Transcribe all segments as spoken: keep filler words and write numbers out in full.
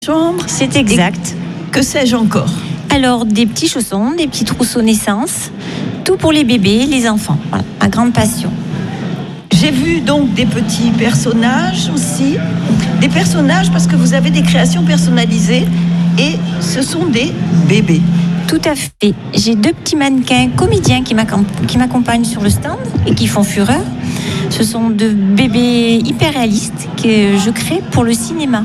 chambre. C'est exact. Et que sais-je encore? Alors, des petits chaussons, des petits trousseaux naissance, tout pour les bébés, les enfants. Voilà, ma grande passion. J'ai vu donc des petits personnages aussi. Des personnages parce que vous avez des créations personnalisées et ce sont des bébés. Tout à fait. J'ai deux petits mannequins comédiens qui m'accompagnent sur le stand et qui font fureur. Ce sont deux bébés hyper réalistes que je crée pour le cinéma.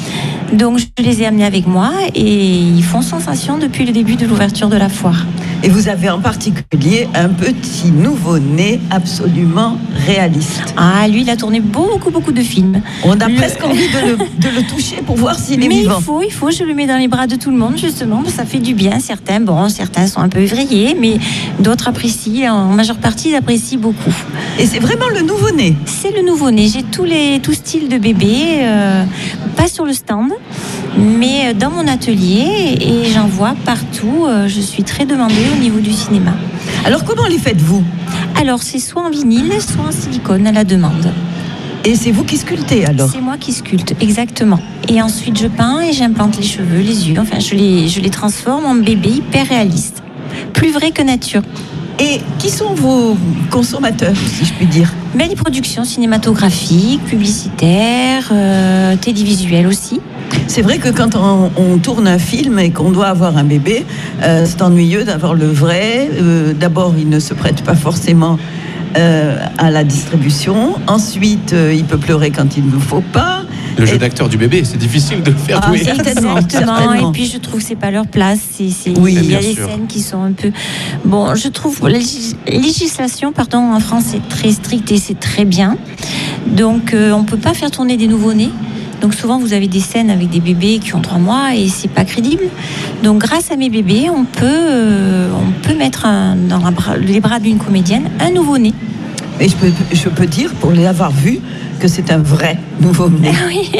Donc je les ai amenés avec moi et ils font sensation depuis le début de l'ouverture de la foire. Et vous avez en particulier un petit nouveau-né absolument réaliste. Ah, lui, il a tourné beaucoup, beaucoup de films. On a le... presque envie de le, de le toucher pour voir s'il est Mais vivant. il faut, il faut, je le mets dans les bras de tout le monde, justement, ça fait du bien. Certains, bon, certains sont un peu vrillés, mais d'autres apprécient, en majeure partie, ils apprécient beaucoup. Et c'est vraiment le nouveau-né? C'est le nouveau-né. J'ai tous les tout styles de bébés, euh, pas sur le stand, mais dans mon atelier, et j'en vois partout. Je suis très demandée au niveau du cinéma. Alors comment les faites-vous? Alors c'est soit en vinyle, soit en silicone à la demande. Et c'est vous qui sculptez alors? C'est moi qui sculpte, exactement. Et ensuite je peins et j'implante les cheveux, les yeux, enfin je les, je les transforme en bébés hyper réalistes. Plus vrai que nature. Et qui sont vos consommateurs, si je puis dire? Ben, les productions cinématographiques, publicitaires, euh, télévisuelles aussi. C'est vrai que quand on, on tourne un film et qu'on doit avoir un bébé, euh, c'est ennuyeux d'avoir le vrai. Euh, d'abord, il ne se prête pas forcément euh, à la distribution. Ensuite, euh, il peut pleurer quand il ne faut pas. Le jeu et... d'acteur du bébé, c'est difficile de le faire ah, jouer. Exactement. Certainement. Et puis je trouve que c'est pas leur place. C'est, c'est... Oui, il y a des sûr. scènes qui sont un peu. Bon, je trouve la législation, pardon, en France est très stricte et c'est très bien. Donc euh, on peut pas faire tourner des nouveau-nés. Donc souvent vous avez des scènes avec des bébés qui ont trois mois et c'est pas crédible. Donc grâce à mes bébés, on peut euh, on peut mettre un, dans la bras, les bras d'une comédienne un nouveau-né. Et je peux, je peux dire, pour les avoir vus, que c'est un vrai nouveau-né. Oui.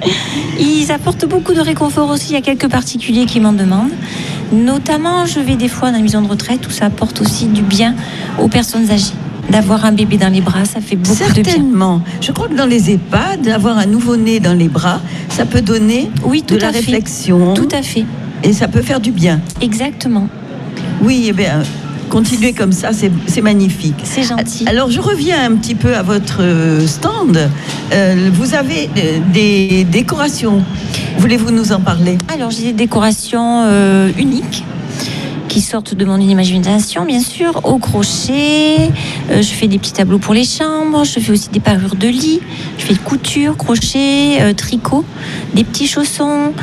Ils apportent beaucoup de réconfort aussi. Il y a quelques particuliers qui m'en demandent. Notamment, je vais des fois dans la maison de retraite où ça apporte aussi du bien aux personnes âgées. D'avoir un bébé dans les bras, ça fait beaucoup de bien. Certainement. Je crois que dans les EHPAD, avoir un nouveau-né dans les bras, ça peut donner oui, tout de la à fait. réflexion. Tout à fait. Et ça peut faire du bien. Exactement. Oui, eh bien, continuez comme ça, c'est, c'est magnifique. C'est gentil. Alors, je reviens un petit peu à votre stand. Euh, vous avez des décorations. Voulez-vous nous en parler? Alors, j'ai des décorations euh, uniques qui sortent de mon imagination, bien sûr, au crochet. Euh, je fais des petits tableaux pour les chambres. Je fais aussi des parures de lit. Je fais couture, crochet, euh, tricot, des petits chaussons.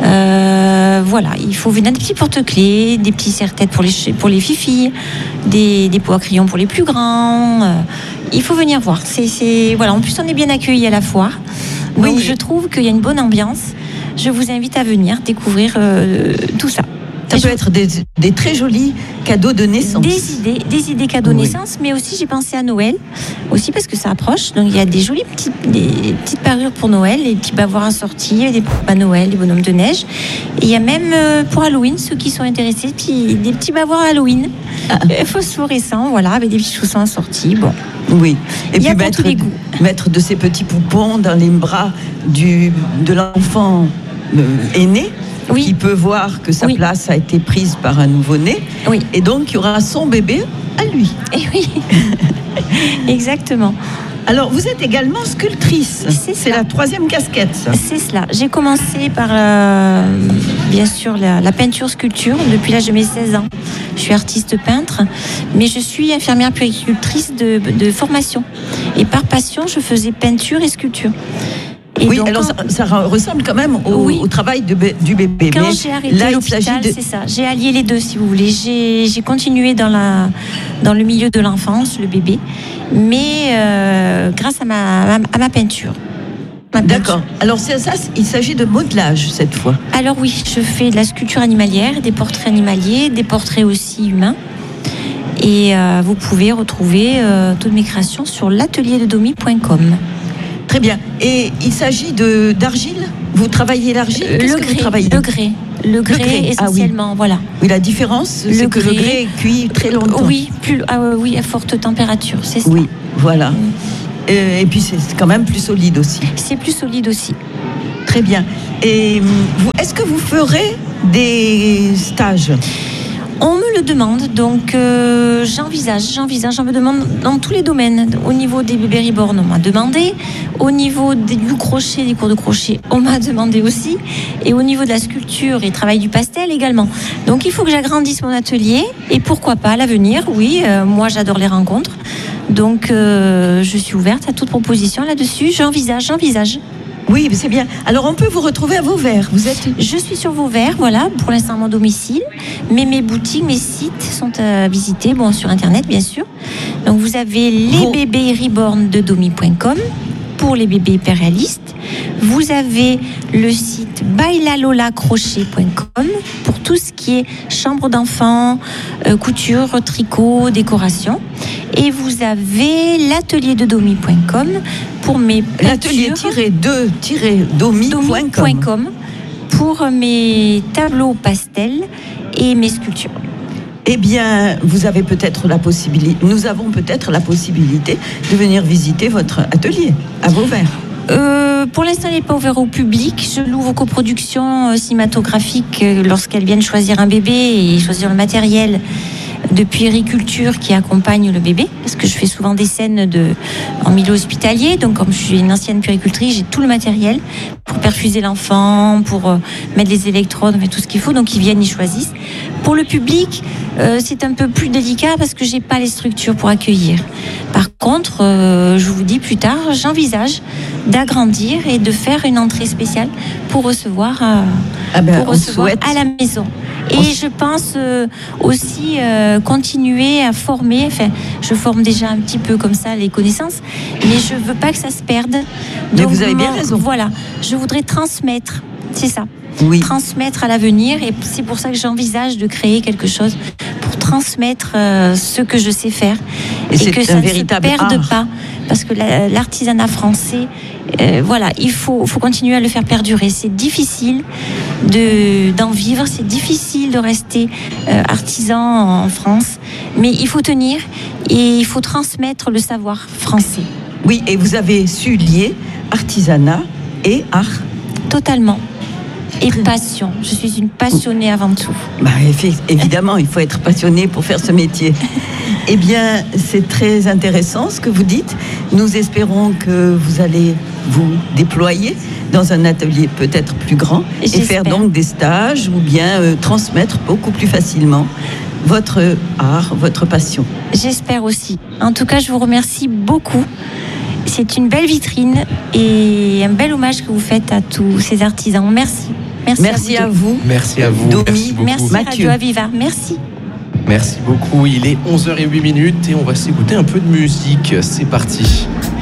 Euh, voilà, il faut venir des petits porte-clés, des petits serre-têtes pour les, pour les filles, des, des pots à crayons pour les plus grands. Euh, il faut venir voir. C'est, c'est, voilà. En plus, on est bien accueillis à la foire. Donc, oui. Je trouve qu'il y a une bonne ambiance. Je vous invite à venir découvrir euh, tout ça. Ça peut être des, des très jolis cadeaux de naissance. Des idées, des idées cadeaux de oui. naissance, mais aussi j'ai pensé à Noël, aussi parce que ça approche. Donc il y a des jolies petites, des petites parures pour Noël, les petits bavoirs assortis, des pas Noël, des bonhommes de neige. Et il y a même pour Halloween, ceux qui sont intéressés, petits, des petits bavoirs Halloween, ah. phosphorescents, voilà, avec des petits chaussons assortis. Bon. Oui. Et il puis mettre, mettre de ces petits poupons dans les bras du, de l'enfant euh, aîné. Oui. Qui peut voir que sa oui. place a été prise par un nouveau-né. Oui. Et donc, il y aura son bébé à lui. Et oui, exactement. Alors, vous êtes également sculptrice. C'est, C'est la troisième casquette, ça. C'est cela. J'ai commencé par, euh, bien sûr, la, la peinture-sculpture depuis l'âge de mes seize ans. Je suis artiste peintre, mais je suis infirmière puéricultrice de, de formation. Et par passion, je faisais peinture et sculpture. Et oui, donc, alors quand... ça, ça ressemble quand même au, oui. au travail de, du bébé. Quand mais j'ai arrêté là, l'hôpital, de... c'est ça. J'ai allié les deux, si vous voulez. J'ai, j'ai continué dans, la, dans le milieu de l'enfance, le bébé, mais euh, grâce à ma, à ma peinture. Ma D'accord. peinture. Alors c'est ça, il s'agit de modelage cette fois. Alors oui, je fais de la sculpture animalière, des portraits animaliers, des portraits aussi humains. Et euh, vous pouvez retrouver euh, toutes mes créations sur l'atelier de domi point com. Très bien. Et il s'agit de, d'argile? Vous travaillez l'argile? Qu'est-ce le, que grès, vous travaillez le grès. Le grès, le grès essentiellement, ah oui. Voilà. Oui, la différence, le c'est grès, que le grès est cuit très longtemps. Oui, plus, ah oui, à forte température, c'est ça. Oui, voilà. Mmh. Et, et puis c'est quand même plus solide aussi. C'est plus solide aussi. Très bien. Et vous, est-ce que vous ferez des stages ? On me le demande, donc euh, j'envisage, j'envisage, on me demande dans tous les domaines. Au niveau des bébés reborn, on m'a demandé. Au niveau des, du crochet, des cours de crochet, on m'a demandé aussi. Et au niveau de la sculpture et travail du pastel également. Donc il faut que j'agrandisse mon atelier. Et pourquoi pas à l'avenir, oui, euh, moi j'adore les rencontres. Donc euh, je suis ouverte à toute proposition là-dessus. J'envisage, j'envisage. Oui, c'est bien. Alors, on peut vous retrouver à Vauvert. Vous êtes... Je suis sur Vauvert, voilà, pour l'instant à mon domicile. Mais mes boutiques, mes sites sont à visiter, bon, sur Internet, bien sûr. Donc, vous avez les bébés reborn de domi point com pour les bébés hyper réalistes. Vous avez le site bailalola crochet point com pour tout ce qui est chambre d'enfants, euh, couture, tricot, décoration. Et vous avez l'atelier de domi point com pour mes peintures. L'atelier de domi point com pour mes tableaux pastels et mes sculptures. Eh bien, vous avez peut-être la possibilité, nous avons peut-être la possibilité de venir visiter votre atelier à Vauvert. Euh, pour l'instant, il n'est pas ouvert au public. Je l'ouvre aux coproductions euh, cinématographiques euh, lorsqu'elles viennent choisir un bébé et choisir le matériel de puériculture qui accompagne le bébé, parce que je fais souvent des scènes de, en milieu hospitalier. Donc, comme je suis une ancienne puéricultrice, j'ai tout le matériel pour perfuser l'enfant, pour euh, mettre les électrodes, mais tout ce qu'il faut. Donc, ils viennent, ils choisissent. Pour le public, euh, c'est un peu plus délicat parce que j'ai pas les structures pour accueillir. Par contre, euh, je vous dis plus tard, j'envisage d'agrandir et de faire une entrée spéciale pour recevoir, euh, ah ben, pour recevoir à la maison. Et je pense euh, aussi euh, continuer à former. Enfin, je forme déjà un petit peu comme ça les connaissances, mais je veux pas que ça se perde. Donc, mais vous avez bien raison. Voilà, je voudrais transmettre, c'est ça. Oui. Transmettre à l'avenir, et c'est pour ça que j'envisage de créer quelque chose pour transmettre euh, ce que je sais faire et, et que ça ne se perde art. pas, parce que la, l'artisanat français, euh, voilà, il faut, faut continuer à le faire perdurer. C'est difficile de, d'en vivre, c'est difficile de rester euh, artisan en France, mais il faut tenir et il faut transmettre le savoir français. Oui, et vous avez su lier artisanat et art. Totalement. Et passion. Je suis une passionnée avant tout. Bah, évidemment, il faut être passionné pour faire ce métier. Eh bien, c'est très intéressant ce que vous dites. Nous espérons que vous allez vous déployer dans un atelier peut-être plus grand. J'espère. Et faire donc des stages ou bien euh, transmettre beaucoup plus facilement votre art, votre passion. J'espère aussi. En tout cas, je vous remercie beaucoup. C'est une belle vitrine et un bel hommage que vous faites à tous ces artisans. Merci. Merci, Merci à, vous. à vous. Merci à vous. Domi, merci beaucoup. Merci Radio Aviva. Merci. Merci beaucoup. Il est onze heures zéro huit et on va s'écouter un peu de musique. C'est parti.